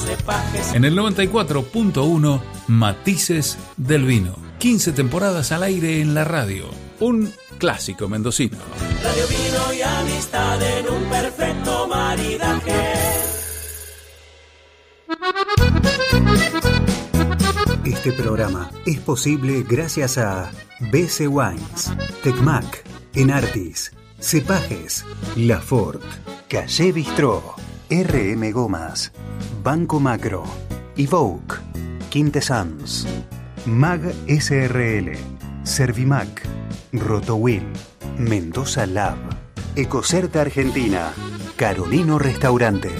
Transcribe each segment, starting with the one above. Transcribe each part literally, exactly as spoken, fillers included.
cepajes. En el noventa y cuatro punto uno, Matices del Vino. quince temporadas al aire en la radio. Un clásico mendocino. Radio, vino y amistad en un perfecto maridaje. Este programa es posible gracias a B C Wines, Tecmac, Enartis, Cepajes, Lafort, Calle Bistró, R M Gomas, Banco Macro, Evoque, Quintessans, Mag S R L, Servimac, Rotowil, Mendoza Lab, Ecocerta Argentina, Carolino Restaurante.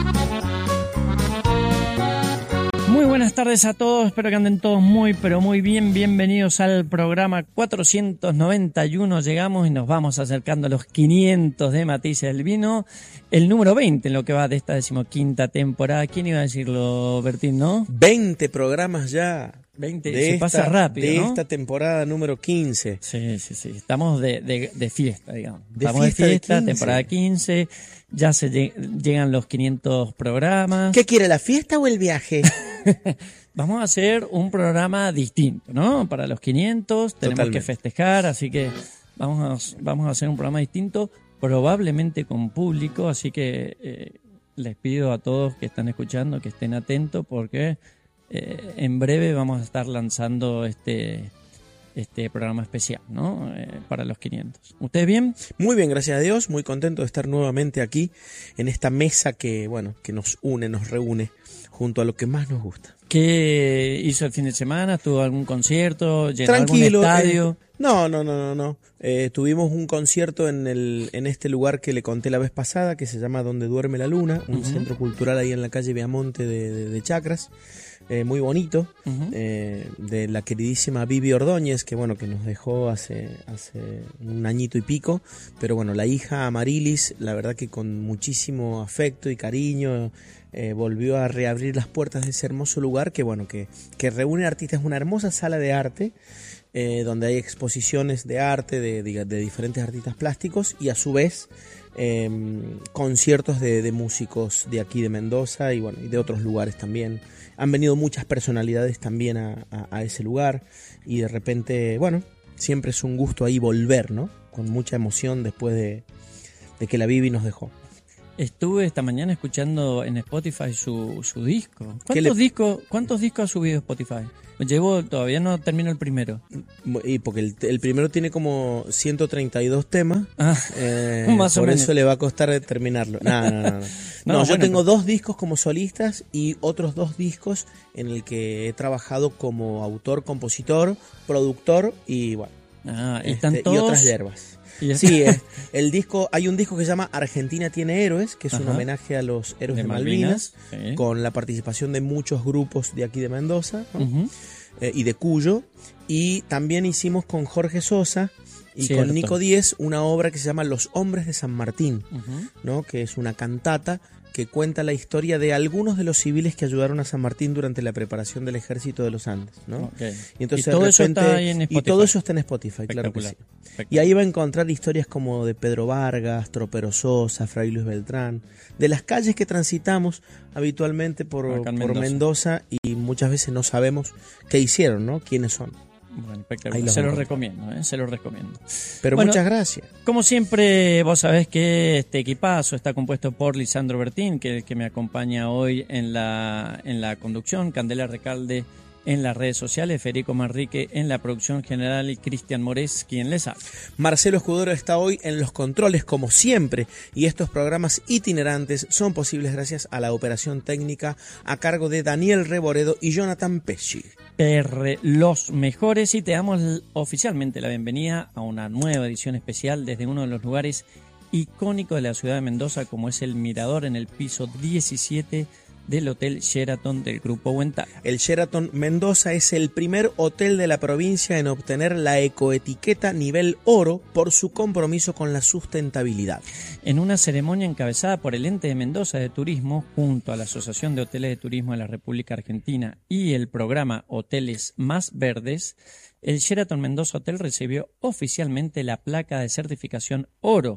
Muy buenas tardes a todos, espero que anden todos muy pero muy bien. Bienvenidos al programa cuatrocientos noventa y uno. Llegamos y nos vamos acercando a los quinientos de Matices del Vino, el número veinte en lo que va de esta decimoquinta temporada. ¿Quién iba a decirlo, Bertín, no? veinte programas ya. veinte, de se esta, pasa rápido, de ¿no? esta temporada número quince. Sí, sí, sí. Estamos de, de, de fiesta, digamos. De Estamos fiesta de de fiesta, quince. temporada quince. Ya se lleg- llegan los quinientos programas. ¿Qué quiere, la fiesta o el viaje? Vamos a hacer un programa distinto, ¿no? Para los quinientos tenemos Totalmente. que festejar, así que vamos a, vamos a hacer un programa distinto, probablemente con público, así que eh, les pido a todos que están escuchando que estén atentos porque eh, en breve vamos a estar lanzando este, este programa especial, ¿no? Eh, para los quinientos. ¿Ustedes bien? Muy bien, gracias a Dios. Muy contento de estar nuevamente aquí en esta mesa que, bueno, que nos une, nos reúne junto a lo que más nos gusta. ¿Qué hizo el fin de semana? ¿Tuvo algún concierto? ¿Llenó Tranquilo. algún estadio? eh, no, no, no, no, no. Eh, tuvimos un concierto en el en este lugar que le conté la vez pasada, que se llama Donde Duerme la Luna, un Uh-huh. centro cultural ahí en la calle Viamonte de, de, de Chacras. Eh, muy bonito, Uh-huh. eh, de la queridísima Vivi Ordóñez, que bueno, que nos dejó hace, hace un añito y pico, pero bueno, la hija Amarilis, la verdad que con muchísimo afecto y cariño, eh, volvió a reabrir las puertas de ese hermoso lugar que bueno, que, que reúne artistas, una hermosa sala de arte, eh, donde hay exposiciones de arte de, de, de diferentes artistas plásticos y a su vez eh, conciertos de, de músicos de aquí de Mendoza y bueno, y de otros lugares también. Han venido muchas personalidades también a, a, a ese lugar y de repente, bueno, siempre es un gusto ahí volver, ¿no? Con mucha emoción después de, de que la Vivi nos dejó. Estuve esta mañana escuchando en Spotify su, su disco. ¿Qué le- ¿Cuántos discos cuántos discos ha subido Spotify? Llevo, todavía no termino el primero. Y porque el, el primero tiene como ciento treinta y dos temas, Ah, eh, más o por menos. eso le va a costar terminarlo. No, no, no. No, No, No, yo bueno, tengo pero- dos discos como solistas y otros dos discos en el que he trabajado como autor, compositor, productor y bueno, ah, y están este, y todos. otras hierbas. y- Sí, eh, el disco, hay un disco que se llama Argentina tiene héroes, que es un Ajá. homenaje a los héroes De de, Malvinas, Malvinas, sí. con la participación de muchos grupos de aquí de Mendoza, ¿no? Ujú. eh, y de Cuyo, y también hicimos con Jorge Sosa y Cierto. con Nico Díez una obra que se llama Los Hombres de San Martín, Ujú. ¿no? Que es una cantata que cuenta la historia de algunos de los civiles que ayudaron a San Martín durante la preparación del ejército de los Andes, ¿no? Ok. Y entonces Y todo de eso repente- está ahí en y Spotify. todo eso está en Spotify, claro que sí. Espectacular. Y ahí va a encontrar historias como de Pedro Vargas, Tropero Sosa, Fray Luis Beltrán, de las calles que transitamos habitualmente por, Acá en por Mendoza. Mendoza y muchas veces no sabemos qué hicieron, ¿no? ¿Quiénes son? Bueno, Ahí espectacular. los Se los encontré. recomiendo, ¿eh? Se los recomiendo. Pero Bueno, muchas gracias. Como siempre, vos sabés que este equipazo está compuesto por Lisandro Bertín, que es el que me acompaña hoy en la, en la conducción, Candela Recalde en las redes sociales, Federico Manrique en la producción general y Cristian Morés, quien les habla. Marcelo Escudero está hoy en los controles como siempre y estos programas itinerantes son posibles gracias a la operación técnica a cargo de Daniel Reboredo y Jonathan Pesci. P R los mejores y te damos l- oficialmente la bienvenida a una nueva edición especial desde uno de los lugares icónicos de la ciudad de Mendoza, como es el Mirador en el piso diecisiete del Hotel Sheraton del Grupo Huental. El Sheraton Mendoza es el primer hotel de la provincia en obtener la ecoetiqueta nivel oro por su compromiso con la sustentabilidad. En una ceremonia encabezada por el Ente de Mendoza de Turismo, junto a la Asociación de Hoteles de Turismo de la República Argentina y el programa Hoteles Más Verdes, el Sheraton Mendoza Hotel recibió oficialmente la placa de certificación oro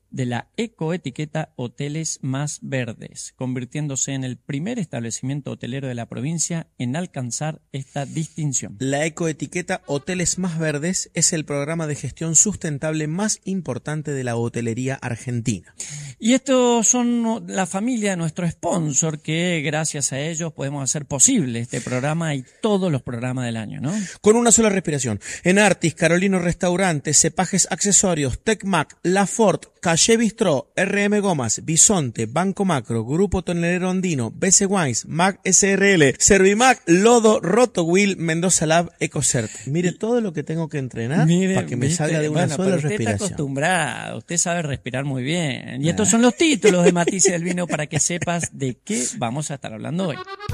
de la ecoetiqueta Hoteles Más Verdes, convirtiéndose en el primer establecimiento hotelero de la provincia en alcanzar esta distinción. La ecoetiqueta Hoteles Más Verdes es el programa de gestión sustentable más importante de la hotelería argentina. Y estos son la familia de nuestro sponsor, que gracias a ellos podemos hacer posible este programa y todos los programas del año, ¿no? Con una sola respiración. En Artis, Carolino Restaurantes, Cepajes Accesorios, Tecmac, La Ford, Calle Bistró, R M Gomas, Bisonte, Banco Macro, Grupo Tonelero Andino, B C Wines, Mac S R L, Servimac, Lodo, Rotowill, Mendoza Lab, Ecocert. Mire todo lo que tengo que entrenar Mire, para que me viste, salga de una bueno, sola pero usted respiración. está acostumbrado, usted sabe respirar muy bien. Y estos son los títulos de Matices del Vino para que sepas de qué vamos a estar hablando hoy.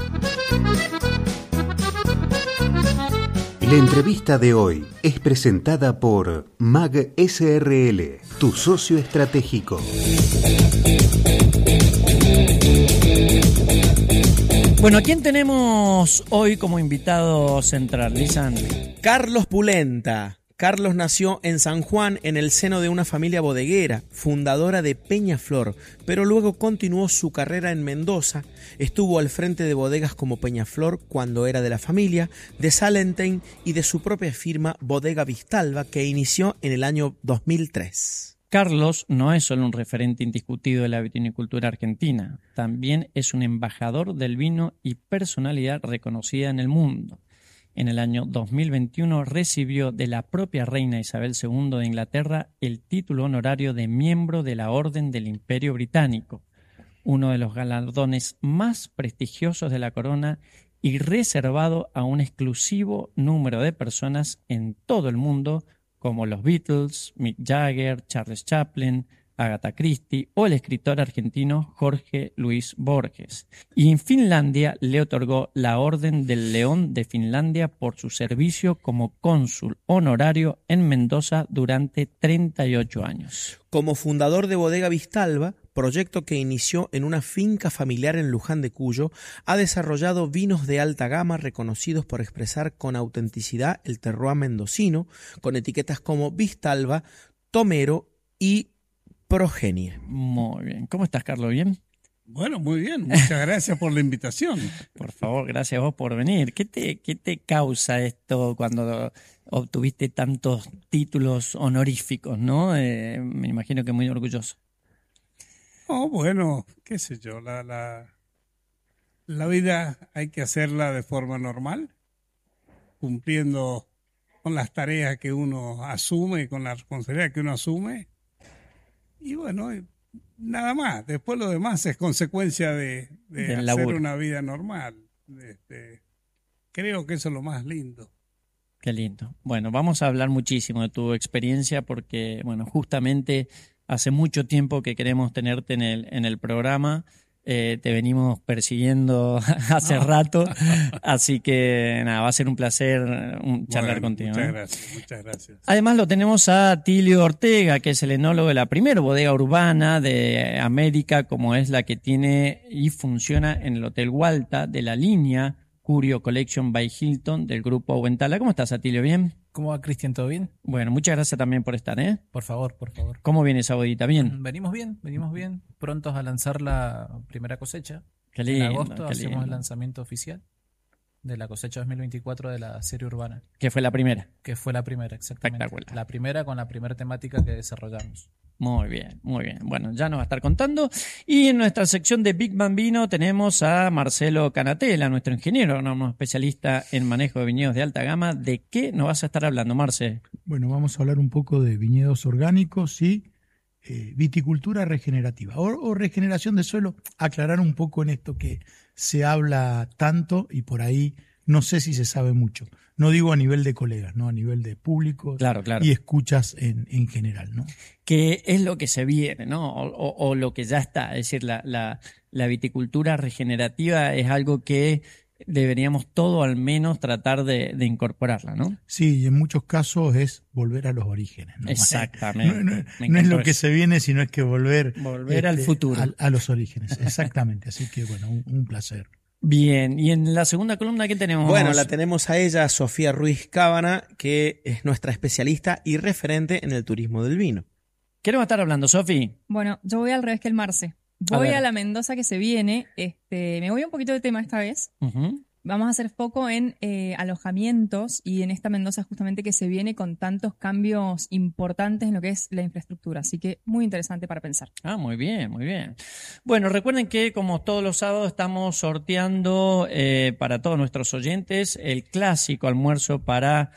La entrevista de hoy es presentada por M A G S R L, tu socio estratégico. Bueno, ¿a quién tenemos hoy como invitado central, Lisan? Carlos Pulenta. Carlos nació en San Juan en el seno de una familia bodeguera, fundadora de Peñaflor, pero luego continuó su carrera en Mendoza. Estuvo al frente de bodegas como Peñaflor cuando era de la familia, de Salentine y de su propia firma Bodega Vistalba, que inició en el año dos mil tres. Carlos no es solo un referente indiscutido de la vitivinicultura argentina, también es un embajador del vino y personalidad reconocida en el mundo. En el año dos mil veintiuno recibió de la propia reina Isabel segunda de Inglaterra el título honorario de miembro de la Orden del Imperio Británico, uno de los galardones más prestigiosos de la corona y reservado a un exclusivo número de personas en todo el mundo, como los Beatles, Mick Jagger, Charles Chaplin, Agatha Christie o el escritor argentino Jorge Luis Borges. Y en Finlandia le otorgó la Orden del León de Finlandia por su servicio como cónsul honorario en Mendoza durante treinta y ocho años. Como fundador de Bodega Vistalba, proyecto que inició en una finca familiar en Luján de Cuyo, ha desarrollado vinos de alta gama reconocidos por expresar con autenticidad el terroir mendocino, con etiquetas como Vistalba, Tomero y Progenie. Muy bien. ¿Cómo estás, Carlos? ¿Bien? Bueno, muy bien. Muchas gracias por la invitación. Por favor, gracias a vos por venir. ¿Qué te, qué te causa esto cuando obtuviste tantos títulos honoríficos, no? Eh, me imagino que muy orgulloso. Oh, bueno, qué sé yo, la, la, la vida hay que hacerla de forma normal, cumpliendo con las tareas que uno asume, con la responsabilidad que uno asume. Y bueno, nada más. Después lo demás es consecuencia de, de hacer laburo. Una vida normal. Este, creo que eso es lo más lindo. Qué lindo. Bueno, vamos a hablar muchísimo de tu experiencia porque, bueno, justamente hace mucho tiempo que queremos tenerte en el, en el programa. Eh, te venimos persiguiendo hace rato, así que nada, va a ser un placer un, charlar bueno, contigo. Muchas ¿eh? gracias, muchas gracias. Además lo tenemos a Tilio Ortega, que es el enólogo de la primera bodega urbana de América, como es la que tiene y funciona en el Hotel Hualta de la línea Curio Collection by Hilton del grupo Auentala. ¿Cómo estás, Atilio? ¿Bien? ¿Cómo va, Cristian? ¿Todo bien? Bueno, muchas gracias también por estar, ¿eh? Por favor, por favor. ¿Cómo viene esa bodita? ¿Bien? Venimos bien, venimos bien. Prontos a lanzar la primera cosecha. Qué lindo, en agosto qué hacemos lindo. el lanzamiento oficial de la cosecha dos mil veinticuatro de la serie urbana. Que fue la primera. Que fue la primera, exactamente. Espectacular. La primera con la primera temática que desarrollamos. Muy bien, muy bien. Bueno, ya nos va a estar contando. Y en nuestra sección de Big Bambino tenemos a Marcelo Canatela, nuestro ingeniero, un especialista en manejo de viñedos de alta gama. ¿De qué nos vas a estar hablando, Marce? Bueno, vamos a hablar un poco de viñedos orgánicos y eh, viticultura regenerativa o, o regeneración de suelo. Aclarar un poco en esto que se habla tanto y por ahí no sé si se sabe mucho. No digo a nivel de colegas, no a nivel de públicos claro, claro. y escuchas en, en general, ¿no? Que es lo que se viene, ¿no? O, o, o lo que ya está. Es decir, la, la, la viticultura regenerativa es algo que deberíamos todo al menos tratar de, de incorporarla, ¿no? Sí, y en muchos casos es volver a los orígenes, ¿no? Exactamente. No, no, no es lo que se viene, sino es que volver, volver este, al futuro. A, a los orígenes, exactamente. Así que, bueno, un, un placer. Bien, y en la segunda columna, ¿qué tenemos? Bueno, la tenemos a ella, Sofía Ruiz Cábana, que es nuestra especialista y referente en el turismo del vino. ¿Qué nos va a estar hablando, Sofi? Bueno, yo voy al revés que el Marce. A Voy ver. a, la Mendoza que se viene. Este, me voy un poquito de tema esta vez. Ujú. Vamos a hacer foco en eh, alojamientos y en esta Mendoza justamente que se viene con tantos cambios importantes en lo que es la infraestructura. Así que muy interesante para pensar. Ah, muy bien, muy bien. Bueno, recuerden que como todos los sábados estamos sorteando eh, para todos nuestros oyentes el clásico almuerzo para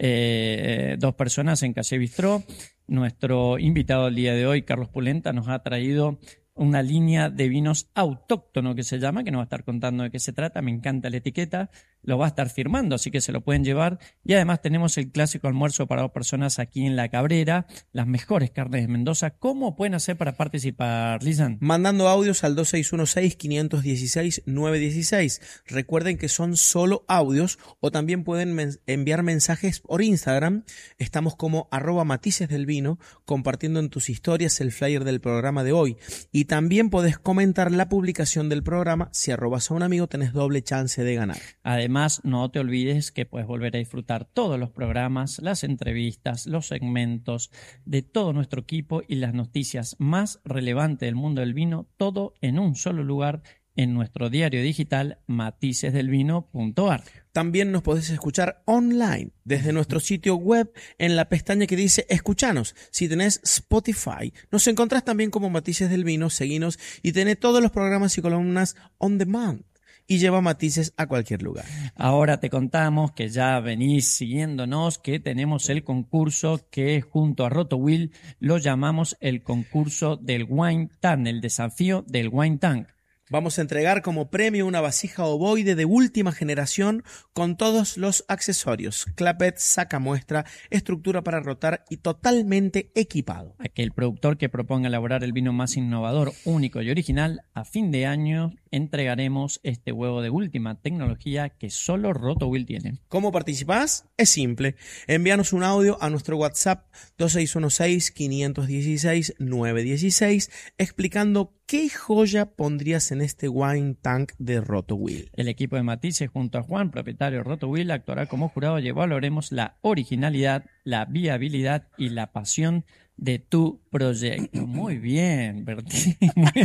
eh, dos personas en Calle Bistró. Nuestro invitado el día de hoy, Carlos Pulenta, nos ha traído una línea de vinos autóctono que se llama, que nos va a estar contando de qué se trata. Me encanta la etiqueta, lo va a estar firmando, así que se lo pueden llevar. Y además tenemos el clásico almuerzo para dos personas aquí en La Cabrera, las mejores carnes de Mendoza. ¿Cómo pueden hacer para participar, Lisan? Mandando audios al dos seis uno seis, cinco uno seis, nueve uno seis. Recuerden que son solo audios o también pueden men- enviar mensajes por Instagram. Estamos como arroba matices del vino, compartiendo en tus historias el flyer del programa de hoy. Y también podés comentar la publicación del programa. Si arrobas a un amigo tenés doble chance de ganar. Además, no te olvides que puedes volver a disfrutar todos los programas, las entrevistas, los segmentos de todo nuestro equipo y las noticias más relevantes del mundo del vino, todo en un solo lugar en nuestro diario digital matices del vino punto a r. También nos podés escuchar online desde nuestro sitio web en la pestaña que dice Escuchanos. Si tenés Spotify, nos encontrás también como Matices del Vino, seguinos y tenés todos los programas y columnas on demand y lleva Matices a cualquier lugar. Ahora te contamos que ya venís siguiéndonos, que tenemos el concurso que junto a Rotowill lo llamamos el concurso del Wine Tank, el desafío del Wine Tank. Vamos a entregar como premio una vasija ovoide de última generación con todos los accesorios, clapet, sacamuestra, estructura para rotar y totalmente equipado. Aquel productor que proponga elaborar el vino más innovador, único y original, a fin de año entregaremos este huevo de última tecnología que solo Rotowill tiene. ¿Cómo participás? Es simple. Envíanos un audio a nuestro WhatsApp dos seis uno seis, cinco uno seis, nueve uno seis explicando qué joya pondrías en este Wine Tank de Rotowill. El equipo de Matices junto a Juan, propietario de Rotowill, actuará como jurado y evaluaremos la originalidad, la viabilidad y la pasión de tu proyecto. Muy bien, Bertín.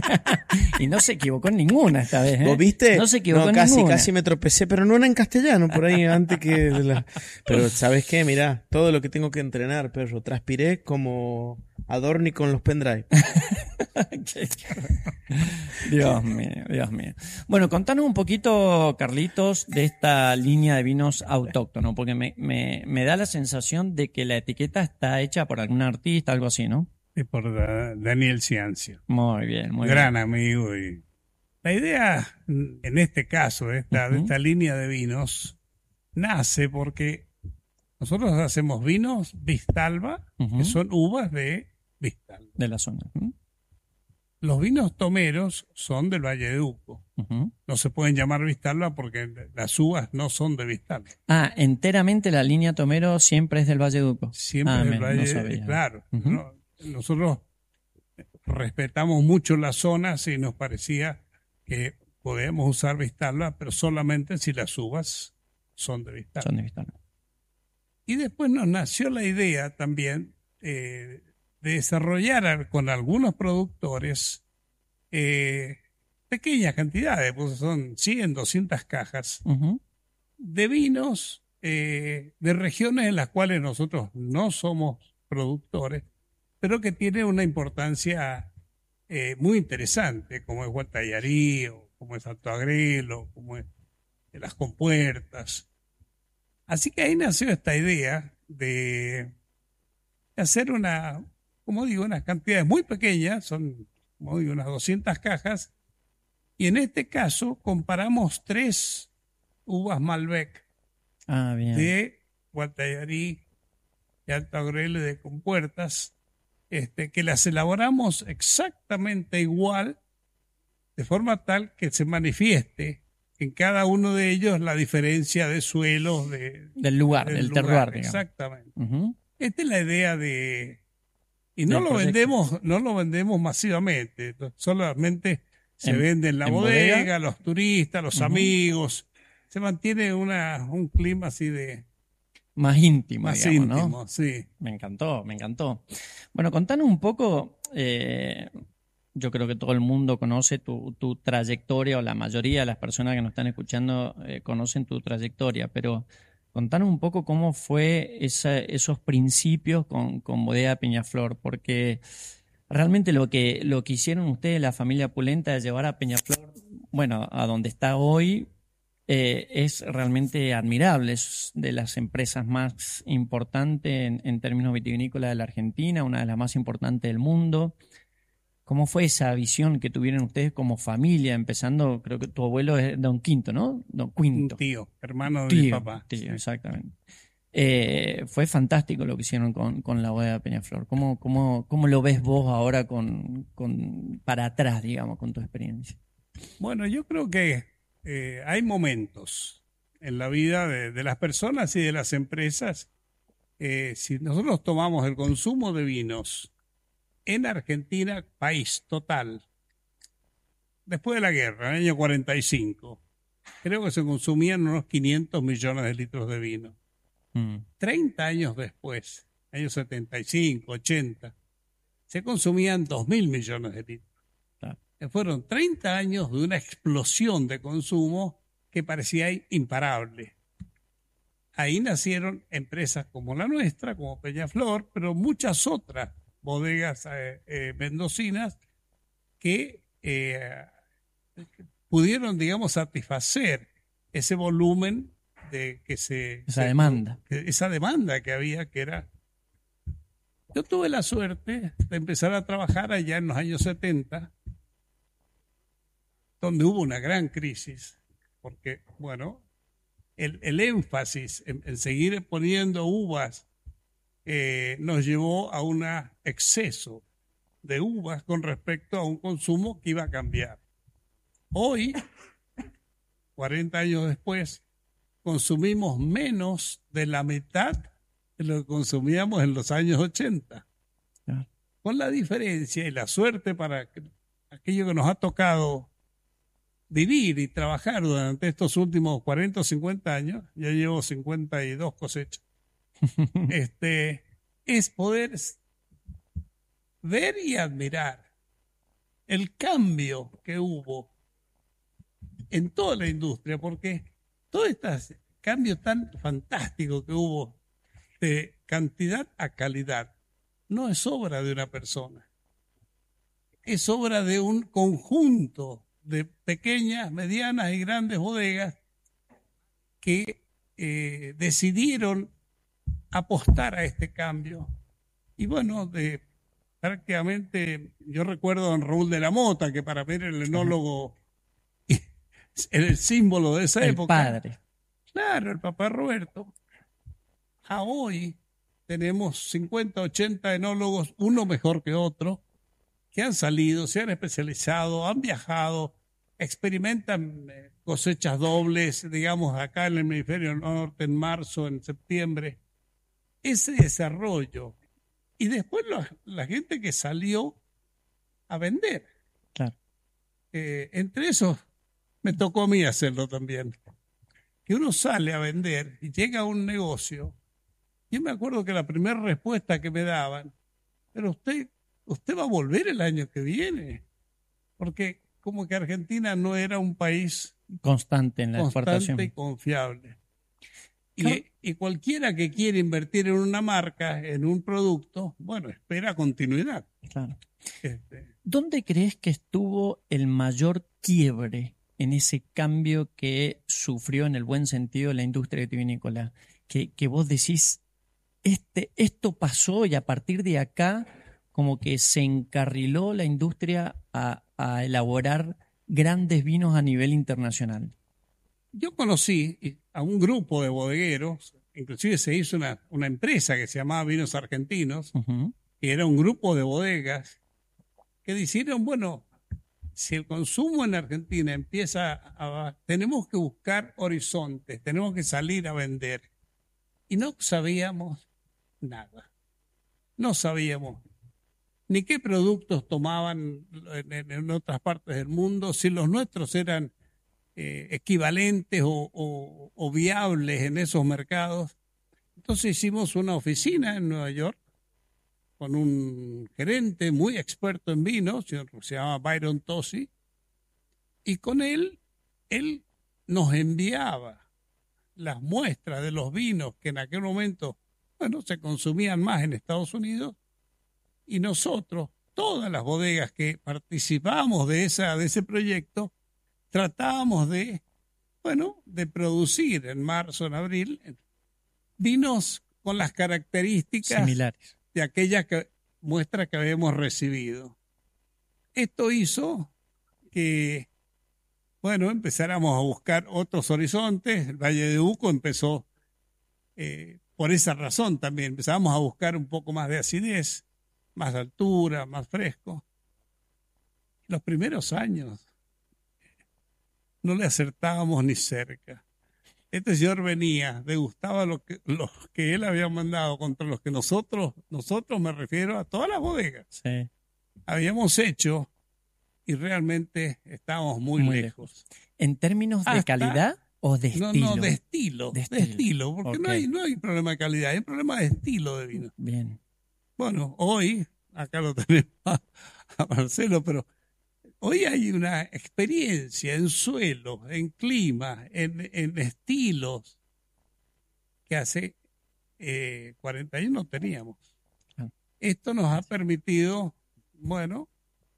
Y no se equivocó en ninguna esta vez, ¿eh? ¿Vos viste? No se equivocó No, en casi, ninguna. casi me tropecé, pero no era en castellano, por ahí antes que... la- Pero ¿sabes qué? Mirá, todo lo que tengo que entrenar, perro. Transpiré como Adorni con los pendrive. Dios mío, Dios mío. Bueno, contanos un poquito, Carlitos, de esta línea de vinos autóctonos, porque me, me, me da la sensación de que la etiqueta está hecha por algún artista, algo así, ¿no? Es por Da- Daniel Ciancio. Muy bien, muy gran bien. amigo. Y la idea, en este caso, de esta, de esta línea de vinos, nace porque nosotros hacemos vinos Vistalba, Ujú. que son uvas de Vistalba. De la zona. ¿Mm? Los vinos tomeros son del Valle de Uco. Ujú. No se pueden llamar Vistalba porque las uvas no son de Vistalba. Ah, enteramente la línea Tomero siempre es del Valle Duco. Siempre ah, del me- Valle no de sabía. Claro. Ujú. ¿no? Nosotros respetamos mucho las zonas y nos parecía que podíamos usar Vistalba, pero solamente si las uvas son de Vistalba. Son de Vistalba. Y después nos nació la idea también eh, de desarrollar con algunos productores eh, pequeñas cantidades, pues son cien, doscientas cajas Ujú. de vinos eh, de regiones en las cuales nosotros no somos productores, pero que tienen una importancia eh, muy interesante, como es Guatallarí, o como es Alto Agrelo, como es Las Compuertas. Así que ahí nació esta idea de hacer una, como digo, unas cantidades muy pequeñas, son, como digo, unas doscientas cajas, y en este caso comparamos tres uvas Malbec Ah, bien. de Guatallarí, de Alto Agrelo y de Compuertas, este, que las elaboramos exactamente igual, de forma tal que se manifieste en cada uno de ellos la diferencia de suelos, de, Del lugar, del terroir, digamos. Exactamente. Ujú. Esta es la idea de... Y no Del lo proyecto. vendemos, no lo vendemos masivamente, solamente se En- vende en la en bodega, bodega. los turistas, los Ujú. amigos. Se mantiene una, un clima así de, más íntimo, Más digamos, íntimo, ¿no? sí. Me encantó, me encantó. Bueno, contanos un poco, eh, yo creo que todo el mundo conoce tu, tu trayectoria, o la mayoría de las personas que nos están escuchando eh, conocen tu trayectoria, pero contanos un poco cómo fue esa, esos principios con, con Bodega Peñaflor, porque realmente lo que, lo que hicieron ustedes, la familia Pulenta, de llevar a Peñaflor, bueno, a donde está hoy, eh, es realmente admirable. Es de las empresas más importantes en, en términos vitivinícolas de la Argentina, una de las más importantes del mundo. ¿Cómo fue esa visión que tuvieron ustedes como familia? Empezando, creo que tu abuelo es Don Quinto, ¿no? Don Quinto. Un tío, hermano de tío, mi papá. Tío, Sí. exactamente. Eh, fue fantástico lo que hicieron con, con la bodega Peñaflor. ¿Cómo, cómo, cómo lo ves vos ahora con, con para atrás, digamos, con tu experiencia? Bueno, yo creo que eh, hay momentos en la vida de, de las personas y de las empresas. Eh, si nosotros tomamos el consumo de vinos en Argentina, país total, después de la guerra, en el año cuarenta y cinco, creo que se consumían unos quinientos millones de litros de vino. Mm. treinta años después, años setenta y cinco, ochenta, se consumían dos mil millones de litros. Claro. Fueron treinta años de una explosión de consumo que parecía imparable. Ahí nacieron empresas como la nuestra, como Peñaflor, pero muchas otras bodegas eh, eh, mendocinas que eh, pudieron, digamos, satisfacer ese volumen de que se... Esa se- demanda. que- esa demanda que había, que era... Yo tuve la suerte de empezar a trabajar allá en los años setenta, donde hubo una gran crisis, porque, bueno, el, el énfasis en, en seguir poniendo uvas eh, nos llevó a un exceso de uvas con respecto a un consumo que iba a cambiar. Hoy, cuarenta años después, consumimos menos de la mitad de lo que consumíamos en los años ochenta. Claro. Con la diferencia y la suerte para que- aquello que nos ha tocado vivir y trabajar durante estos últimos cuarenta o cincuenta años, ya llevo cincuenta y dos cosechas, este, es poder s- ver y admirar el cambio que hubo en toda la industria, porque todo este cambio tan fantástico que hubo de cantidad a calidad no es obra de una persona, es obra de un conjunto de pequeñas, medianas y grandes bodegas que eh, decidieron apostar a este cambio. Y bueno, de, prácticamente yo recuerdo a don Raúl de la Mota, que para mí era el enólogo, era el símbolo de esa El época. padre. Claro, el papá Roberto. A hoy tenemos cincuenta, ochenta enólogos, uno mejor que otro, que han salido, se han especializado, han viajado, experimentan eh, cosechas dobles, digamos, acá en el hemisferio norte, en marzo, en septiembre. Ese desarrollo. Y después la, la gente que salió a vender. Claro. Eh, entre esos me tocó a mí hacerlo también. Que uno sale a vender y llega a un negocio. Yo me acuerdo que la primera respuesta que me daban, pero usted, usted va a volver el año que viene. Porque como que Argentina no era un país Constante en la constante exportación. y confiable. Claro. Y, y cualquiera que quiere invertir en una marca, en un producto, bueno, espera continuidad. Claro. Este, ¿Dónde crees que estuvo el mayor quiebre en ese cambio que sufrió en el buen sentido la industria vitivinícola? Que, que vos decís, este, esto pasó y a partir de acá como que se encarriló la industria a, a elaborar grandes vinos a nivel internacional. Yo conocí a un grupo de bodegueros, inclusive se hizo una, una empresa que se llamaba Vinos Argentinos, Uh-huh. que era un grupo de bodegas que dijeron, bueno, si el consumo en Argentina empieza a... tenemos que buscar horizontes, tenemos que salir a vender. Y no sabíamos nada. No sabíamos ni qué productos tomaban en, en otras partes del mundo, si los nuestros eran eh, equivalentes o, o, o viables en esos mercados. Entonces hicimos una oficina en Nueva York con un gerente muy experto en vinos, se llama Byron Tosi, y con él, él nos enviaba las muestras de los vinos que en aquel momento, bueno, se consumían más en Estados Unidos, y nosotros, todas las bodegas que participábamos de, esa, de ese proyecto, tratábamos de, bueno, de producir en marzo, en abril, vinos con las características similares de aquellas que, muestras que habíamos recibido. Esto hizo que, bueno, empezáramos a buscar otros horizontes. El Valle de Uco empezó eh, por esa razón también. Empezamos a buscar un poco más de acidez, más altura, más fresco. Los primeros años no le acertábamos ni cerca. Este señor venía, degustaba lo que, lo que él había mandado contra los que nosotros, nosotros me refiero a todas las bodegas, sí. habíamos hecho y realmente estábamos muy, muy lejos. lejos. ¿En términos de Hasta, calidad o de estilo? No, no, de estilo, de estilo, de estilo porque okay. no hay, no hay problema de calidad, hay un problema de estilo de vino. Bien. Bueno, hoy, acá lo tenemos a, a Marcelo, pero hoy hay una experiencia en suelo, en clima, en, en estilos que hace eh, cuarenta años no teníamos. Ah. Esto nos ha permitido, bueno,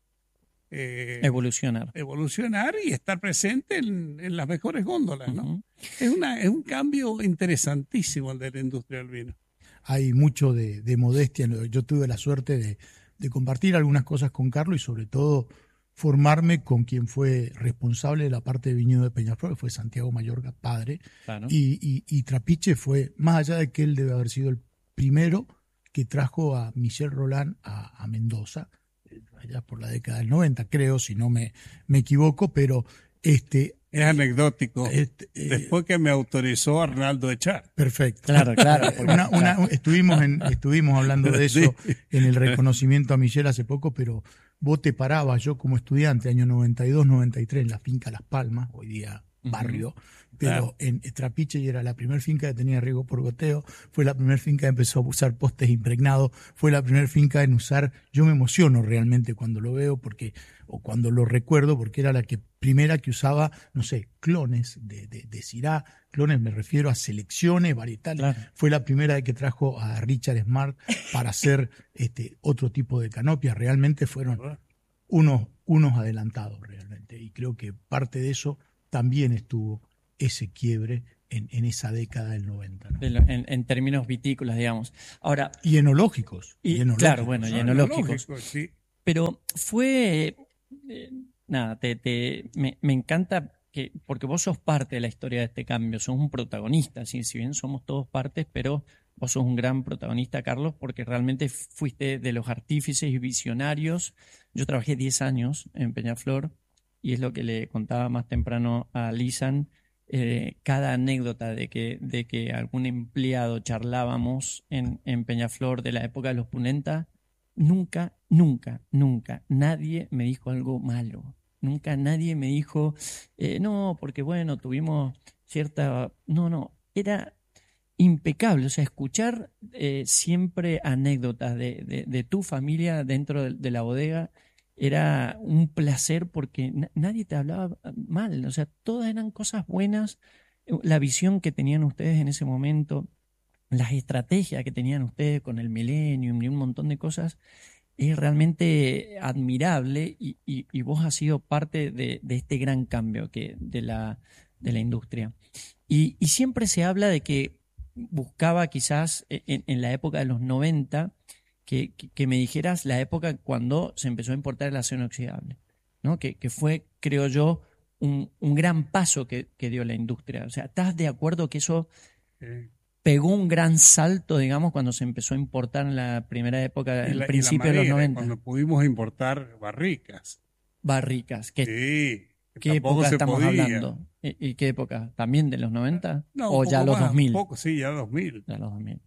eh, evolucionar. Evolucionar y estar presente en, en las mejores góndolas, ¿no? Uh-huh. Es una, es un cambio interesantísimo el de la industria del vino. Hay mucho de, de modestia. Yo tuve la suerte de, de compartir algunas cosas con Carlos y sobre todo formarme con quien fue responsable de la parte de viñedo de Peñaflor, que fue Santiago Mayorga, padre. Claro. Y, y, y Trapiche fue, más allá de que él debe haber sido el primero que trajo a Michel Roland a, a Mendoza, allá por la década del noventa, creo, si no me, me equivoco, pero este... Es anecdótico. Este, eh, Después que me autorizó Arnaldo Echar. Perfecto. Claro, claro. Una, una, estuvimos, en, estuvimos hablando de eso sí. en el reconocimiento a Michel hace poco, pero vos te parabas, yo como estudiante, año noventa y dos, noventa y tres, en la finca Las Palmas, hoy día barrio, uh-huh. pero claro. en Trapiche era la primera finca que tenía riego por goteo, fue la primera finca que empezó a usar postes impregnados, fue la primera finca en usar, yo me emociono realmente cuando lo veo porque o cuando lo recuerdo porque era la que primera que usaba, no sé, clones de, de, de Syrah, clones me refiero a selecciones varietales, claro. fue la primera que trajo a Richard Smart para hacer este otro tipo de canopias, realmente fueron unos, unos adelantados realmente y creo que parte de eso también estuvo ese quiebre en, en esa década del noventa. ¿no? En, en términos vitícolas, digamos. Ahora, y enológicos. Y, y enológicos. Claro, bueno, y enológicos. enológicos sí. Pero fue, eh, nada, te, te, me, me encanta que, porque vos sos parte de la historia de este cambio, sos un protagonista, ¿sí? Si bien somos todos partes, pero vos sos un gran protagonista, Carlos, porque realmente fuiste de los artífices y visionarios. Yo trabajé diez años en Peñaflor, y es lo que le contaba más temprano a Lisan, eh, cada anécdota de que, de que algún empleado charlábamos en, en Peñaflor de la época de los Punenta, nunca, nunca, nunca nadie me dijo algo malo. Nunca nadie me dijo, eh, no, porque bueno, tuvimos cierta... No, no, era impecable. O sea, escuchar eh, siempre anécdotas de, de, de tu familia dentro de, de la bodega era un placer porque na- nadie te hablaba mal, o sea, todas eran cosas buenas, la visión que tenían ustedes en ese momento, las estrategias que tenían ustedes con el Millennium y un montón de cosas, es realmente admirable y, y, y vos has sido parte de, de este gran cambio que, de, la, de la industria. Y, y siempre se habla de que buscaba quizás en, en la época de los noventa, Que, que, que me dijeras la época cuando se empezó a importar el acero inoxidable, ¿no? Que, que fue, creo yo, un, un gran paso que, que dio la industria. O sea, ¿estás de acuerdo que eso sí. pegó un gran salto, digamos, cuando se empezó a importar en la primera época, en el principio de los noventa? Cuando pudimos importar barricas. Barricas. Que, sí. ¿Qué época estamos podía. hablando? ¿Y, ¿Y qué época? ¿También de los noventa? No, ¿O ya los más, dos mil? Un poco, sí, ya dos mil. Ya los dos mil.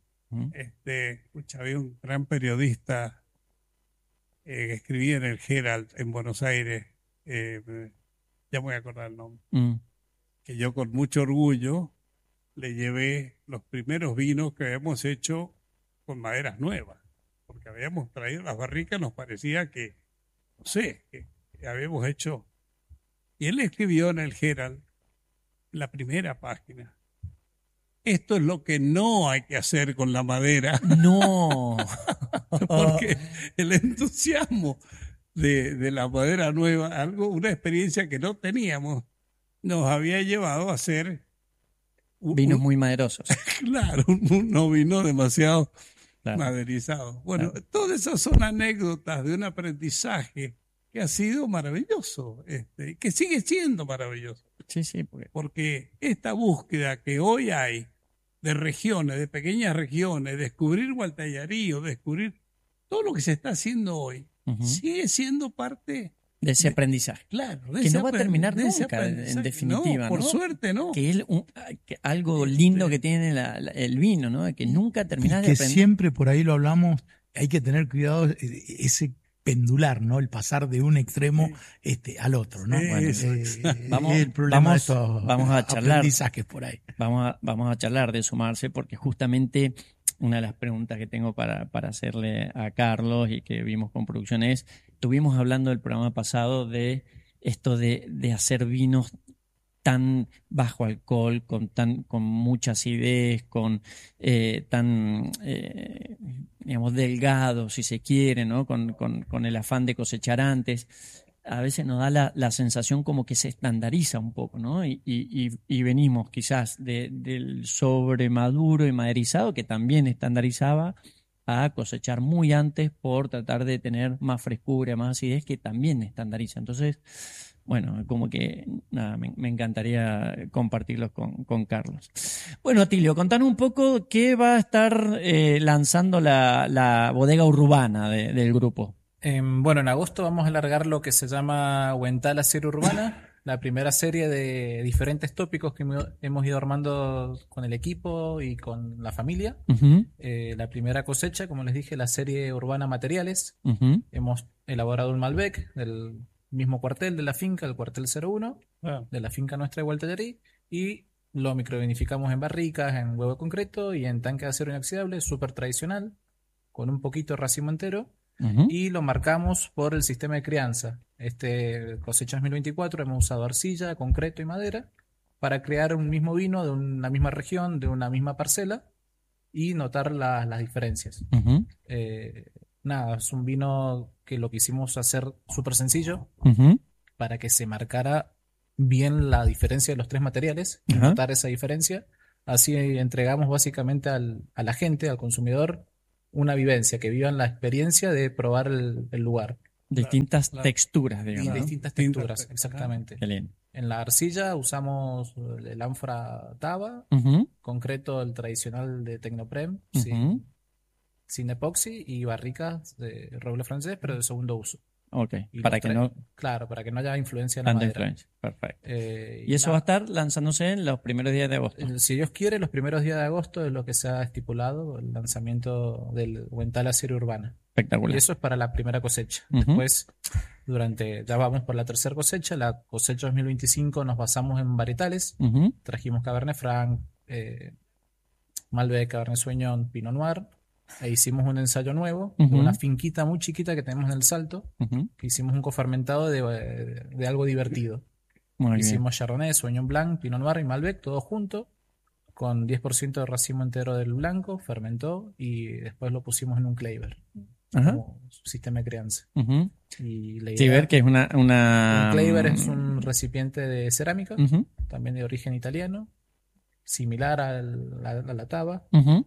Este, escucha, había un gran periodista eh, que escribía en el Herald en Buenos Aires, eh, ya me voy a acordar el nombre, mm. que yo con mucho orgullo le llevé los primeros vinos que habíamos hecho con maderas nuevas, porque habíamos traído las barricas, nos parecía que, no sé, que, que habíamos hecho. Y él escribió en el Herald, la primera página: esto es lo que no hay que hacer con la madera. No. Porque el entusiasmo de, de la madera nueva, algo, una experiencia que no teníamos, nos había llevado a hacer un, vinos muy maderosos. Claro, un, unos vinos demasiado claro. maderizados. Bueno, claro. Todas esas son anécdotas de un aprendizaje que ha sido maravilloso, este, que sigue siendo maravilloso. Sí, sí, porque... porque esta búsqueda que hoy hay de regiones, de pequeñas regiones, descubrir Gualtallarí o descubrir todo lo que se está haciendo hoy, uh-huh. sigue siendo parte de ese de, aprendizaje. Claro, de que ese no va a terminar nunca, en definitiva. No, por ¿no? suerte, ¿no? Que es un, que algo lindo que tiene la, la, el vino, ¿no? Que nunca terminás y de que aprender. Siempre por ahí lo hablamos, hay que tener cuidado ese pendular, ¿no? El pasar de un extremo sí. este, al otro, ¿no? Sí, bueno, eh, vamos, el problema vamos, de estos vamos a charlar, aprendizajes por ahí. Vamos a, vamos a charlar de sumarse, porque justamente una de las preguntas que tengo para, para hacerle a Carlos y que vimos con producción es, estuvimos hablando del programa pasado de esto de, de hacer vinos tan bajo alcohol, con tan con mucha acidez, con eh, tan eh, digamos delgado, si se quiere, ¿no? Con, con, con el afán de cosechar antes. A veces nos da la, la sensación como que se estandariza un poco, ¿no? Y, y, y venimos quizás de, del sobremaduro y maderizado, que también estandarizaba, a cosechar muy antes por tratar de tener más frescura, más acidez, que también estandariza. Entonces, bueno, como que nada, me, me encantaría compartirlos con, con Carlos. Bueno, Atilio, contanos un poco qué va a estar eh, lanzando la, la bodega urbana de, del grupo. Eh, bueno, en agosto vamos a largar lo que se llama Huentala Serie Urbana, la primera serie de diferentes tópicos que hemos ido armando con el equipo y con la familia. Uh-huh. Eh, la primera cosecha, como les dije, la serie Urbana Materiales. Uh-huh. Hemos elaborado un Malbec del mismo cuartel de la finca, el cuartel cero uno, ah. de la finca nuestra de Gualtallarí, y lo microvinificamos en barricas, en huevo de concreto y en tanque de acero inoxidable, súper tradicional, con un poquito de racimo entero. Uh-huh. Y lo marcamos por el sistema de crianza. Este cosecha dos mil veinticuatro hemos usado arcilla, concreto y madera para crear un mismo vino de una misma región, de una misma parcela, y notar la, las diferencias. Uh-huh. Eh, nada, es un vino que lo quisimos hacer súper sencillo, uh-huh. para que se marcara bien la diferencia de los tres materiales y uh-huh. notar esa diferencia. Así entregamos básicamente al, a la gente, al consumidor, una vivencia, que vivan la experiencia de probar el, el lugar. Distintas claro. texturas, digamos. Y ¿no? distintas texturas, exactamente. Qué lindo. En la arcilla usamos el ánfora Taba, Uh-huh. concreto el tradicional de Tecnoprem, Uh-huh. sin, sin epoxi, y barricas de roble francés, pero de segundo uso. Ok, Y para los que tre- no... Claro, para que no haya influencia en la Tanta madera. influencia, perfecto. Eh, Y eso nada, va a estar lanzándose en los primeros días de agosto. eh, Si Dios quiere, los primeros días de agosto es lo que se ha estipulado, el lanzamiento del Huentala Serie Urbana. Espectacular. Y eso es para la primera cosecha. Ujú. Después, durante, ya vamos por la tercera cosecha. La cosecha dos mil veinticinco nos basamos en varietales. Uh-huh. Trajimos Cabernet Franc, eh, Malbec, Cabernet Sauvignon, Pinot Noir. E hicimos un ensayo nuevo Ujú. de una finquita muy chiquita que tenemos en el Salto. Uh-huh. Que hicimos un cofermentado de, de, de algo divertido. Muy Hicimos Chardonnay, Sauvignon Blanc, Pinot Noir y Malbec, todo junto, con diez por ciento de racimo entero del blanco, fermentó y después lo pusimos en un claver, bien. Ajá. como sistema de crianza. Uh-huh. Y la idea, Sí, ver que es una... una... un claver es un recipiente de cerámica, Uh-huh. también de origen italiano, similar al- a, la, a la taba. Uh-huh.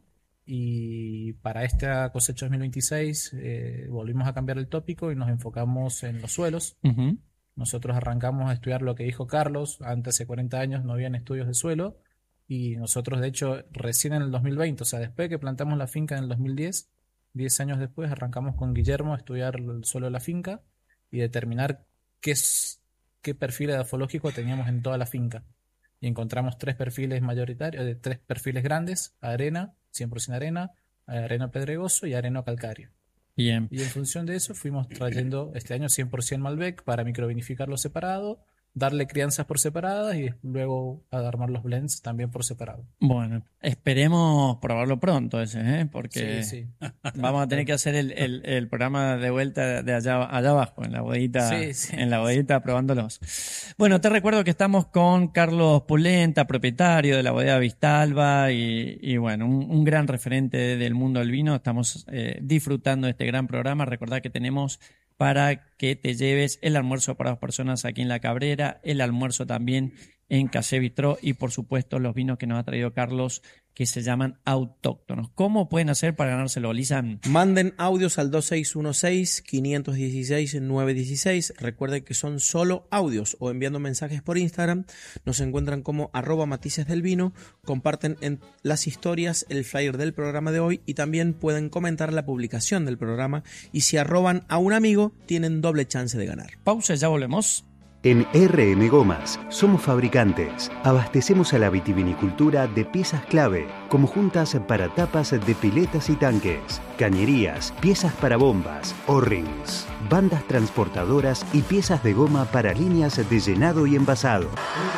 Y para esta cosecha dos mil veintiséis eh, volvimos a cambiar el tópico y nos enfocamos en los suelos. Uh-huh. Nosotros arrancamos a estudiar lo que dijo Carlos. Antes, hace cuarenta años, no habían estudios de suelo. Y nosotros, de hecho, recién en el dos mil veinte, o sea, después que plantamos la finca en el dos mil diez, diez años después, arrancamos con Guillermo a estudiar el suelo de la finca y determinar qué, es- qué perfil edafológico teníamos en toda la finca. Y encontramos tres perfiles mayoritarios, eh, tres perfiles grandes: arena, cien por ciento arena, arena pedregoso y arena calcáreo. Bien. Y en función de eso fuimos trayendo este año cien por ciento Malbec para microvinificarlo separado darle crianzas por separadas y luego armar los blends también por separado. Bueno, esperemos probarlo pronto ese, ¿eh? Porque Sí, sí. vamos a tener que hacer el, el, el programa de vuelta de allá, allá abajo, en la bodita, Sí, sí. en la bodita probándolos. Bueno, te recuerdo que estamos con Carlos Pulenta, propietario de la bodega Vistalba y, y bueno, un, un gran referente del mundo del vino. Estamos eh, disfrutando de este gran programa. Recordá que tenemos para que te lleves el almuerzo para dos personas aquí en La Cabrera, el almuerzo también en Caché Bistró y por supuesto los vinos que nos ha traído Carlos que se llaman autóctonos. ¿Cómo pueden hacer para ganárselo, Lisan? Manden audios al dos seis uno seis, cinco uno seis, nueve uno seis. Recuerden que son solo audios o enviando mensajes por Instagram. Nos encuentran como arroba matices del vino. Comparten en las historias el flyer del programa de hoy y también pueden comentar la publicación del programa. Y si arroban a un amigo, tienen doble chance de ganar. Pausa, ya volvemos. En R M Gomas somos fabricantes. Abastecemos a la vitivinicultura de piezas clave, como juntas para tapas de piletas y tanques, cañerías, piezas para bombas, O-rings, bandas transportadoras y piezas de goma para líneas de llenado y envasado.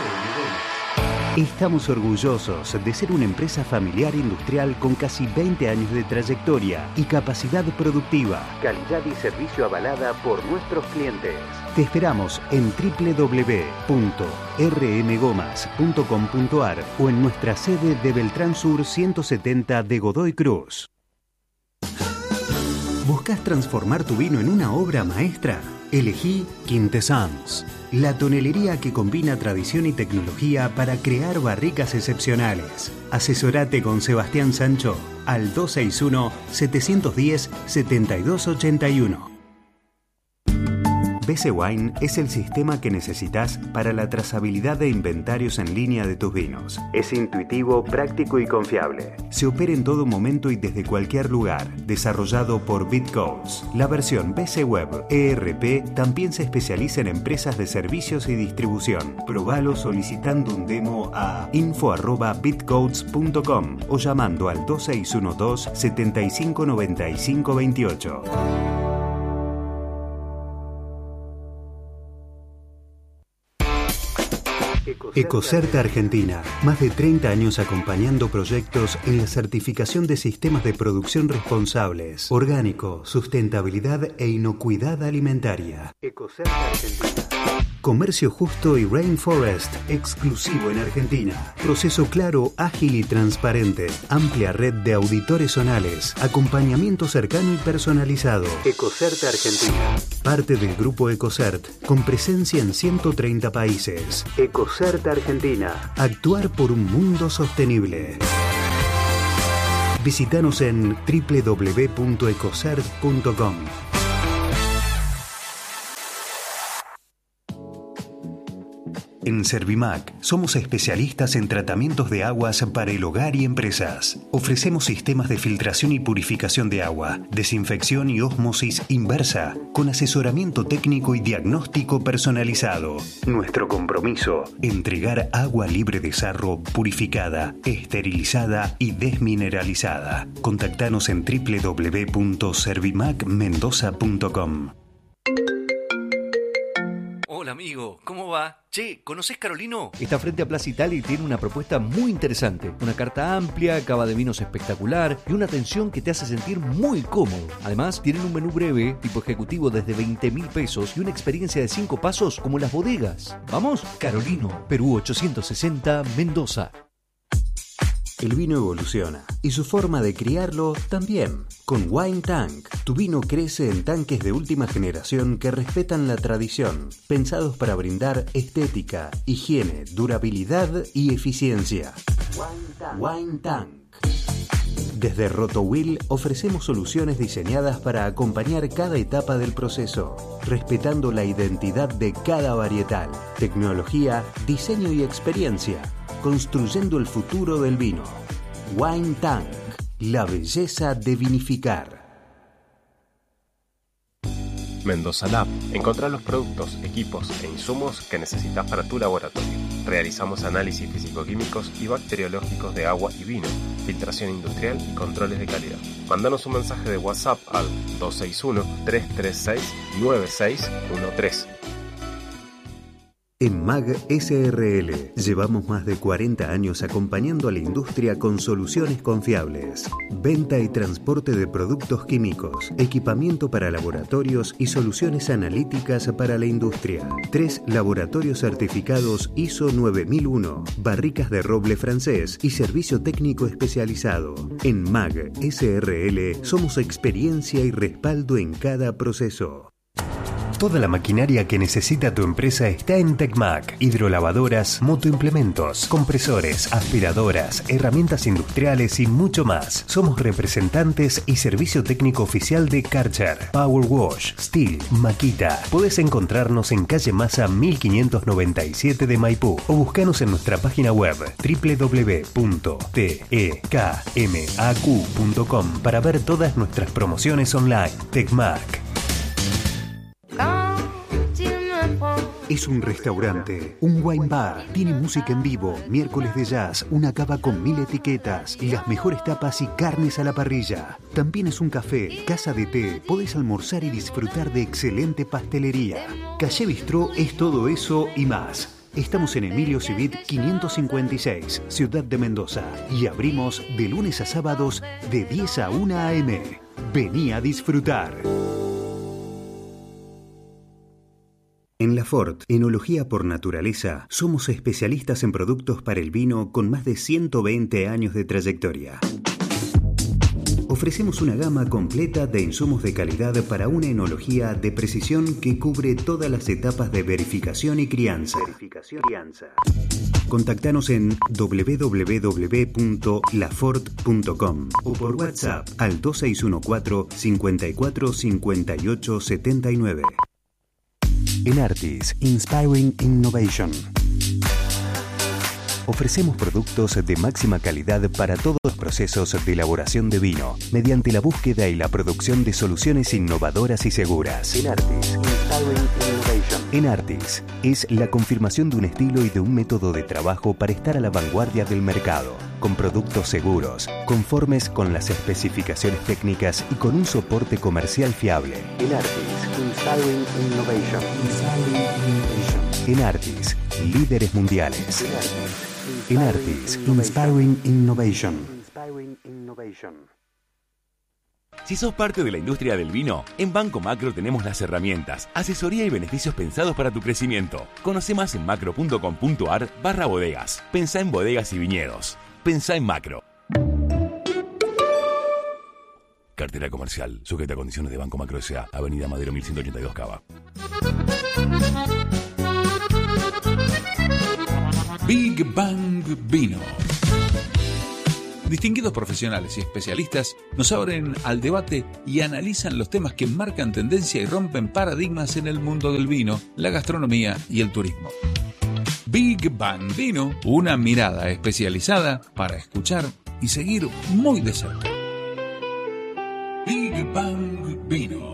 Estamos orgullosos de ser una empresa familiar industrial con casi veinte años de trayectoria y capacidad productiva, calidad y servicio avalada por nuestros clientes. Te esperamos en doble u doble u doble u punto r m gomas punto com punto a r o en nuestra sede de Beltrán Sur ciento setenta de Godoy Cruz. ¿Buscas transformar tu vino en una obra maestra? Elegí Quintessence, la tonelería que combina tradición y tecnología para crear barricas excepcionales. Asesorate con Sebastián Sancho al dos seis uno, siete uno cero, siete dos ocho uno. B C Wine es el sistema que necesitas para la trazabilidad de inventarios en línea de tus vinos. Es intuitivo, práctico y confiable. Se opera en todo momento y desde cualquier lugar. Desarrollado por BitCodes. La versión B C Web E R P también se especializa en empresas de servicios y distribución. Probalo solicitando un demo a info arroba bitcodes punto com o llamando al dos seis uno dos, siete cinco nueve cinco dos ocho. Ecocerta Argentina, más de treinta años acompañando proyectos en la certificación de sistemas de producción responsables, orgánico, sustentabilidad e inocuidad alimentaria. Ecocerta Argentina. Comercio justo y Rainforest, exclusivo en Argentina. Proceso claro, ágil y transparente. Amplia red de auditores zonales. Acompañamiento cercano y personalizado. Ecocerta Argentina. Parte del grupo Ecocert, con presencia en ciento treinta países. Ecocerta Argentina. Actuar por un mundo sostenible. Visítanos en doble u doble u doble u punto ecocert punto com. En Servimac somos especialistas en tratamientos de aguas para el hogar y empresas. Ofrecemos sistemas de filtración y purificación de agua, desinfección y ósmosis inversa, con asesoramiento técnico y diagnóstico personalizado. Nuestro compromiso, entregar agua libre de sarro, purificada, esterilizada y desmineralizada. Contactanos en doble u doble u doble u punto servimac mendoza punto com. Hola amigo, ¿cómo va? Che, ¿conocés Carolino? Está frente a Plaza Italia y tiene una propuesta muy interesante. Una carta amplia, cava de vinos espectacular y una atención que te hace sentir muy cómodo. Además, tienen un menú breve, tipo ejecutivo desde veinte mil pesos y una experiencia de cinco pasos como las bodegas. ¿Vamos? Carolino, Perú ochocientos sesenta, Mendoza. El vino evoluciona y su forma de criarlo también. Con Wine Tank, tu vino crece en tanques de última generación que respetan la tradición, pensados para brindar estética, higiene, durabilidad y eficiencia. Wine Tank. Wine Tank. Desde Rotowill ofrecemos soluciones diseñadas para acompañar cada etapa del proceso, respetando la identidad de cada varietal, tecnología, diseño y experiencia, construyendo el futuro del vino. Wine Tank, la belleza de vinificar. Mendoza Lab. Encontrá los productos, equipos e insumos que necesitas para tu laboratorio. Realizamos análisis físico-químicos y bacteriológicos de agua y vino, filtración industrial y controles de calidad. Mándanos un mensaje de WhatsApp al dos seis uno, tres tres seis, nueve seis uno tres. En M A G S R L llevamos más de cuarenta años acompañando a la industria con soluciones confiables. Venta y transporte de productos químicos, equipamiento para laboratorios y soluciones analíticas para la industria. Tres laboratorios certificados I S O nueve mil uno, barricas de roble francés y servicio técnico especializado. En M A G S R L somos experiencia y respaldo en cada proceso. Toda la maquinaria que necesita tu empresa está en Tecmac. Hidrolavadoras, motoimplementos, compresores, aspiradoras, herramientas industriales y mucho más. Somos representantes y servicio técnico oficial de Karcher, Power Wash, Steel, Makita. Podés encontrarnos en calle Massa mil quinientos noventa y siete de Maipú o buscanos en nuestra página web doble u doble u doble u punto tekmac punto com para ver todas nuestras promociones online. Tecmac. Es un restaurante, un wine bar, tiene música en vivo, miércoles de jazz, una cava con mil etiquetas, las mejores tapas y carnes a la parrilla. También es un café, casa de té, podés almorzar y disfrutar de excelente pastelería. Calle Bistró es todo eso y más. Estamos en Emilio Civit quinientos cincuenta y seis, Ciudad de Mendoza, y abrimos de lunes a sábados de diez a una a eme. Vení a disfrutar. En Lafort, Enología por Naturaleza, somos especialistas en productos para el vino con más de ciento veinte años de trayectoria. Ofrecemos una gama completa de insumos de calidad para una enología de precisión que cubre todas las etapas de verificación y crianza. Verificación y crianza. Contactanos en doble u doble u doble u punto lafort punto com o por WhatsApp al dos seis uno cuatro, cinco cuatro cinco ocho siete nueve. Enartis, Inspiring Innovation. Ofrecemos productos de máxima calidad para todos los procesos de elaboración de vino, mediante la búsqueda y la producción de soluciones innovadoras y seguras. Enartis, Inspiring Innovation. Enartis es la confirmación de un estilo y de un método de trabajo para estar a la vanguardia del mercado, con productos seguros, conformes con las especificaciones técnicas y con un soporte comercial fiable. Enartis, Inspiring Innovation. Inspiring Innovation. Enartis, líderes mundiales. Enartis, Inspiring Innovation. Inspiring Innovation. Si sos parte de la industria del vino, en Banco Macro tenemos las herramientas, asesoría y beneficios pensados para tu crecimiento. Conoce más en macro punto com punto ar barra bodegas. Pensá en bodegas y viñedos. Pensá en Macro. Cartera comercial, sujeta a condiciones de Banco Macro S A, Avenida Madero mil ciento ochenta y dos Cava. Big Bang Vino. Distinguidos profesionales y especialistas nos abren al debate y analizan los temas que marcan tendencia y rompen paradigmas en el mundo del vino, la gastronomía y el turismo. Big Bang Vino, una mirada especializada para escuchar y seguir muy de cerca. Big Bang Vino.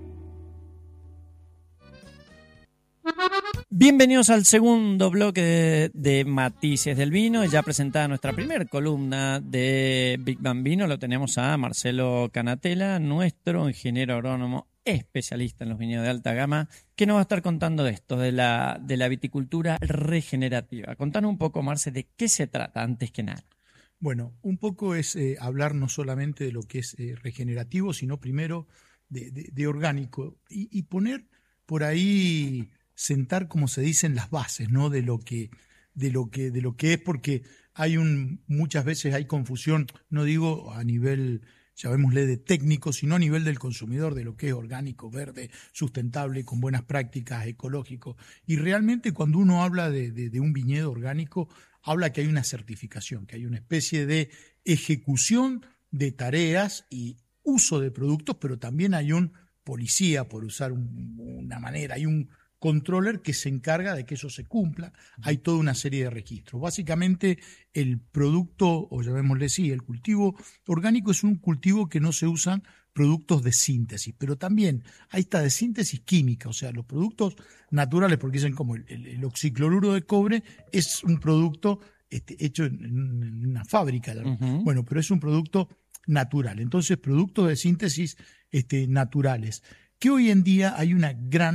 Bienvenidos al segundo bloque de, de Matices del Vino. Ya presentada nuestra primera columna de Big Bang Vino, lo tenemos a Marcelo Canatela, nuestro ingeniero agrónomo especialista en los viñedos de alta gama, que nos va a estar contando de esto, de la, de la viticultura regenerativa. Contanos un poco, Marce, de qué se trata antes que nada. Bueno, un poco es eh, hablar no solamente de lo que es eh, regenerativo, sino primero de, de, de orgánico y, y poner por ahí, sentar, como se dice, en las bases, ¿no? de lo que de lo que de lo que es, porque hay un muchas veces hay confusión, no digo a nivel, llamémosle, de técnico, sino a nivel del consumidor, de lo que es orgánico, verde, sustentable, con buenas prácticas, ecológico. Y realmente cuando uno habla de, de, de un viñedo orgánico, habla que hay una certificación, que hay una especie de ejecución de tareas y uso de productos, pero también hay un policía, por usar un, una manera, hay un controller que se encarga de que eso se cumpla. Hay toda una serie de registros. Básicamente el producto, o llamémosle así, el cultivo orgánico es un cultivo que no se usan productos de síntesis, pero también ahí está de síntesis química, o sea, los productos naturales, porque dicen como el, el, el oxicloruro de cobre es un producto este, hecho en, en una fábrica, ¿no? Uh-huh. Bueno, pero es un producto natural. Entonces, productos de síntesis este, naturales, que hoy en día hay una gran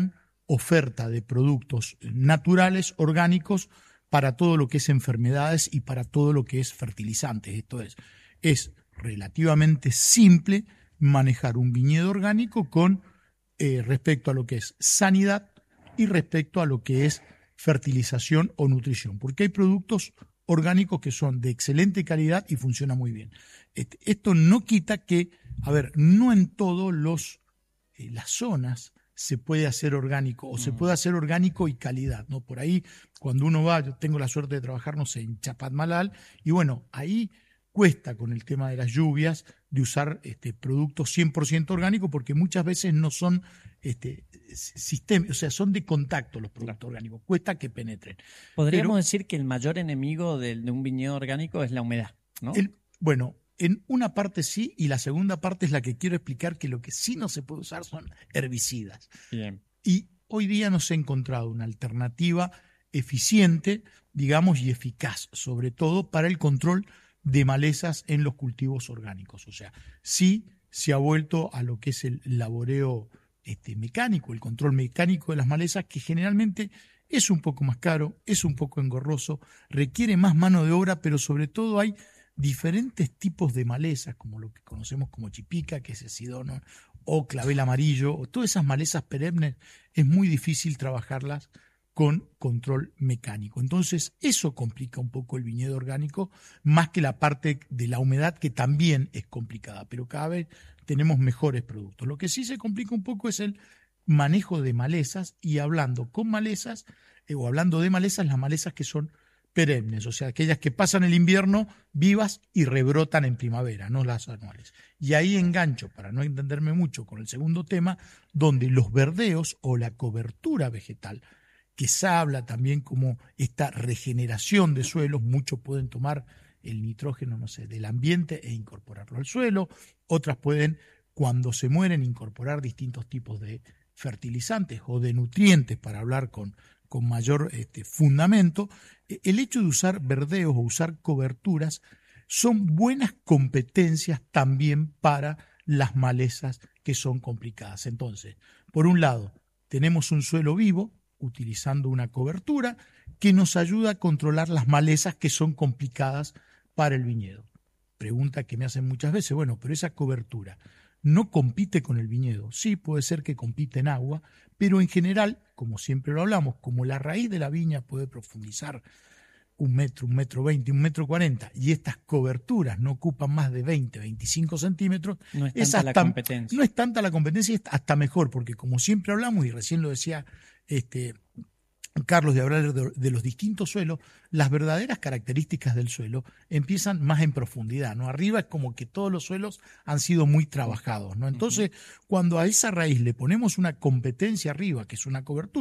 oferta de productos naturales, orgánicos, para todo lo que es enfermedades y para todo lo que es fertilizantes. Esto es, es relativamente simple manejar un viñedo orgánico con eh, respecto a lo que es sanidad y respecto a lo que es fertilización o nutrición, porque hay productos orgánicos que son de excelente calidad y funcionan muy bien. Este, esto no quita que, a ver, no en todos los eh, las zonas se puede hacer orgánico o mm. se puede hacer orgánico y calidad, ¿no? Por ahí, cuando uno va, yo tengo la suerte de trabajar, no sé, en Chapadmalal, y bueno, ahí cuesta con el tema de las lluvias de usar este, productos cien por ciento orgánicos, porque muchas veces no son este, sistema, o sea, son de contacto los productos claro. orgánicos, cuesta que penetren. Podríamos Pero, decir que el mayor enemigo de, de un viñedo orgánico es la humedad, ¿no? El, bueno, en una parte sí, y la segunda parte es la que quiero explicar, que lo que sí no se puede usar son herbicidas. Bien. Y hoy día no se ha encontrado una alternativa eficiente, digamos, y eficaz, sobre todo para el control de malezas en los cultivos orgánicos. O sea, sí se ha vuelto a lo que es el laboreo este, mecánico, el control mecánico de las malezas, que generalmente es un poco más caro, es un poco engorroso, requiere más mano de obra, pero sobre todo hay diferentes tipos de malezas, como lo que conocemos como chipica, que es el sidono, o clavel amarillo, o todas esas malezas perennes, es muy difícil trabajarlas con control mecánico. Entonces, eso complica un poco el viñedo orgánico, más que la parte de la humedad, que también es complicada, pero cada vez tenemos mejores productos. Lo que sí se complica un poco es el manejo de malezas, y hablando con malezas, eh, o hablando de malezas, las malezas que son perennes, o sea, aquellas que pasan el invierno vivas y rebrotan en primavera, no las anuales. Y ahí engancho, para no entenderme mucho, con el segundo tema, donde los verdeos o la cobertura vegetal, que se habla también como esta regeneración de suelos, muchos pueden tomar el nitrógeno, no sé, del ambiente e incorporarlo al suelo, otras pueden, cuando se mueren, incorporar distintos tipos de fertilizantes o de nutrientes, para hablar con, con mayor este, fundamento. El hecho de usar verdeos o usar coberturas son buenas competencias también para las malezas que son complicadas. Entonces, por un lado, tenemos un suelo vivo, utilizando una cobertura que nos ayuda a controlar las malezas que son complicadas para el viñedo. Pregunta que me hacen muchas veces, bueno, pero esa cobertura no compite con el viñedo. Sí, puede ser que compite en agua, pero en general, como siempre lo hablamos, como la raíz de la viña puede profundizar un metro, un metro veinte, un metro cuarenta, y estas coberturas no ocupan más de veinte, veinticinco centímetros, no es tanta es hasta, la competencia. No es tanta la competencia, es hasta mejor, porque como siempre hablamos, y recién lo decía este, Carlos, de hablar de, de los distintos suelos, las verdaderas características del suelo empiezan más en profundidad, ¿no? Arriba es como que todos los suelos han sido muy trabajados, ¿no? Entonces, uh-huh. cuando a esa raíz le ponemos una competencia arriba, que es una cobertura,